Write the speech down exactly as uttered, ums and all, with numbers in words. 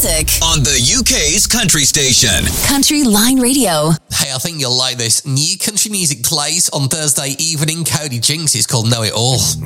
classic. On the U K's country station. Country Line Radio. Hey, I think you'll like this. New country music plays on Thursday evening. Cody Jinks is called Know It All.